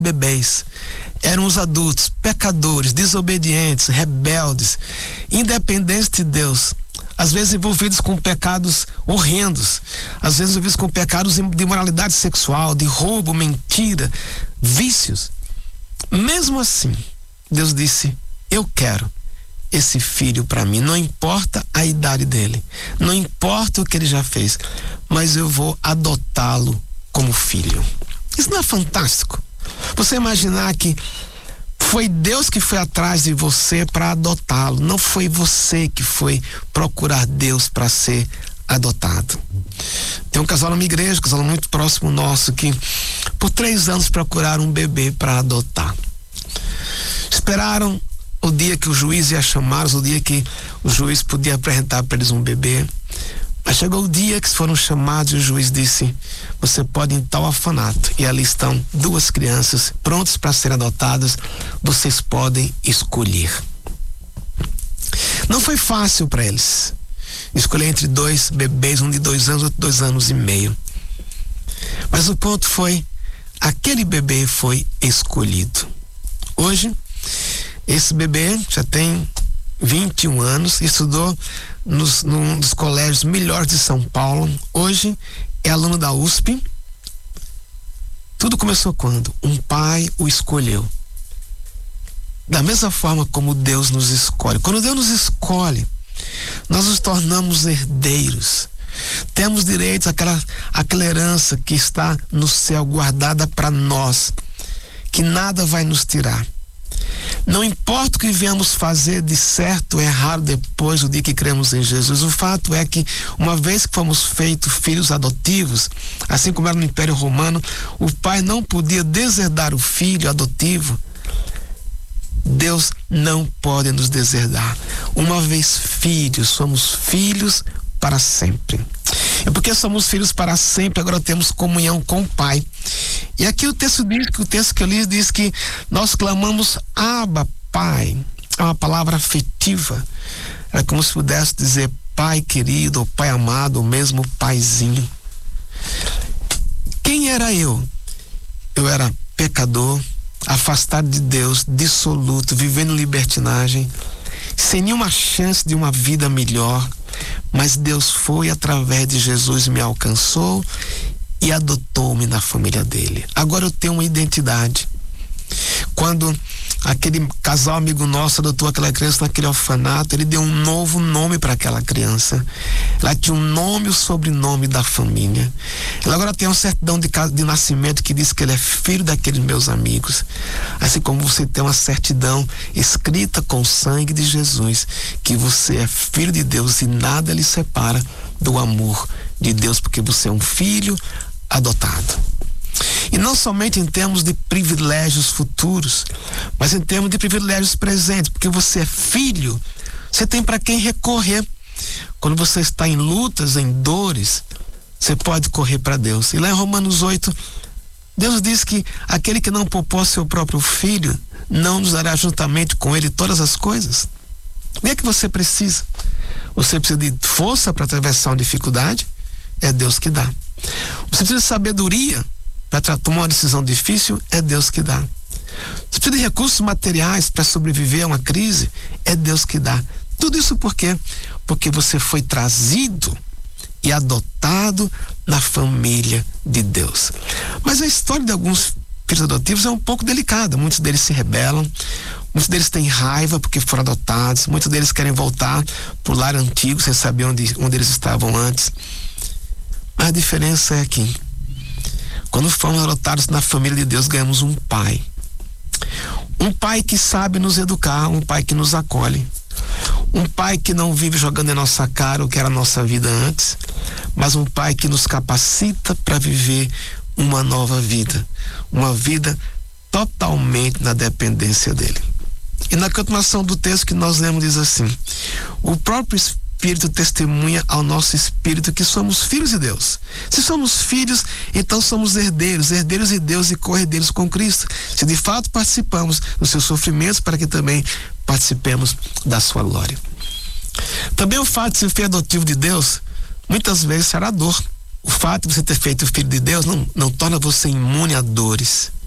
bebês. Eram os adultos, pecadores, desobedientes, rebeldes, independentes de Deus. Às vezes envolvidos com pecados horrendos, às vezes envolvidos com pecados de imoralidade sexual, de roubo, mentira, vícios. Mesmo assim, Deus disse: eu quero esse filho para mim, não importa a idade dele, não importa o que ele já fez, mas eu vou adotá-lo como filho. Isso não é fantástico? Você imaginar que foi Deus que foi atrás de você para adotá-lo, não foi você que foi procurar Deus para ser adotado. Tem um casal na minha igreja, um casal muito próximo nosso, que por 3 anos procuraram um bebê para adotar. Esperaram o dia que o juiz ia chamá-los, o dia que o juiz podia apresentar para eles um bebê. Mas chegou o dia que foram chamados e o juiz disse: você pode ir em tal orfanato e ali estão 2 crianças prontas para serem adotadas, vocês podem escolher. Não foi fácil para eles escolher entre 2 bebês, um de 2 anos, outro de 2 anos e meio. Mas o ponto foi, aquele bebê foi escolhido. Hoje, esse bebê já tem 21 anos, estudou num dos colégios melhores de São Paulo. Hoje é aluno da USP. Tudo começou quando um pai o escolheu. Da mesma forma como Deus nos escolhe. Quando Deus nos escolhe, nós nos tornamos herdeiros. Temos direito àquela herança que está no céu guardada para nós, que nada vai nos tirar. Não importa o que viemos fazer de certo ou errado depois do dia que cremos em Jesus, o fato é que uma vez que fomos feitos filhos adotivos, assim como era no Império Romano, o pai não podia deserdar o filho adotivo. Deus não pode nos deserdar. Uma vez filhos, somos filhos para sempre. E porque somos filhos para sempre, agora temos comunhão com o Pai. E aqui o texto que eu li diz que nós clamamos Abba, Pai. É uma palavra afetiva. É como se pudesse dizer Pai querido, ou Pai amado, ou mesmo Paizinho. Quem era eu? Eu era pecador, afastado de Deus, dissoluto, vivendo libertinagem, sem nenhuma chance de uma vida melhor. Mas Deus foi através de Jesus, me alcançou e adotou-me na família dele. Agora eu tenho uma identidade. Quando aquele casal amigo nosso adotou aquela criança naquele orfanato, ele deu um novo nome para aquela criança. Ela tinha um nome e o sobrenome da família. Ela agora tem uma certidão de nascimento que diz que ele é filho daqueles meus amigos. Assim como você tem uma certidão escrita com o sangue de Jesus, que você é filho de Deus e nada lhe separa do amor de Deus, porque você é um filho adotado. E não somente em termos de privilégios futuros, mas em termos de privilégios presentes, porque você é filho, você tem para quem recorrer. Quando você está em lutas, em dores, você pode correr para Deus. E lá em Romanos 8, Deus diz que aquele que não poupou seu próprio filho, não nos dará juntamente com ele todas as coisas. O que é que você precisa? Você precisa de força para atravessar uma dificuldade? É Deus que dá. Você precisa de sabedoria para tomar uma decisão difícil? É Deus que dá. Você precisa de recursos materiais para sobreviver a uma crise? É Deus que dá. Tudo isso por quê? Porque você foi trazido e adotado na família de Deus. Mas a história de alguns filhos adotivos é um pouco delicada. Muitos deles se rebelam, muitos deles têm raiva porque foram adotados, muitos deles querem voltar para o lar antigo, sem saber onde eles estavam antes. Mas a diferença é que quando fomos adotados na família de Deus, ganhamos um pai. Um pai que sabe nos educar, um pai que nos acolhe. Um pai que não vive jogando em nossa cara o que era a nossa vida antes, mas um pai que nos capacita para viver uma nova vida. Uma vida totalmente na dependência dele. E na continuação do texto que nós lemos diz assim: o próprio Espírito testemunha ao nosso espírito que somos filhos de Deus. Se somos filhos, então somos herdeiros, herdeiros de Deus e co-herdeiros com Cristo. Se de fato participamos dos seus sofrimentos, para que também participemos da sua glória. Também o fato de ser filho adotivo de Deus, muitas vezes será dor. O fato de você ter feito filho de Deus não torna você imune a dores.